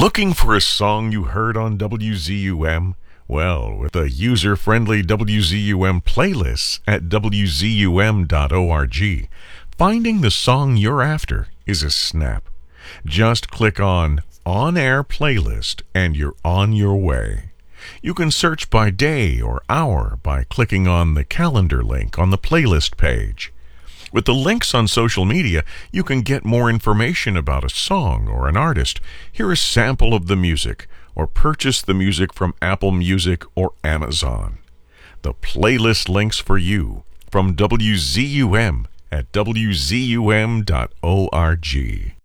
Looking for a song you heard on WZUM? Well, with a user-friendly WZUM playlist at wzum.org, finding the song you're after is a snap. Just click on On-Air Playlist and you're on your way. You can search by day or hour by clicking on the calendar link on the playlist page. With the links on social media, you can get more information about a song or an artist, hear a sample of the music, or purchase the music from Apple Music or Amazon. The playlist links for you from WZUM at wzum.org.